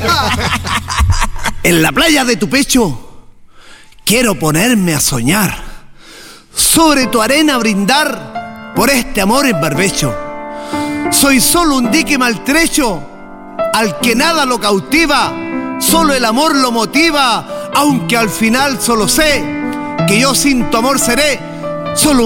En la playa de tu pecho quiero ponerme a soñar, sobre tu arena brindar por este amor en barbecho. Soy solo un dique maltrecho al que nada lo cautiva, solo el amor lo motiva, aunque al final solo sé que yo sin tu amor seré solo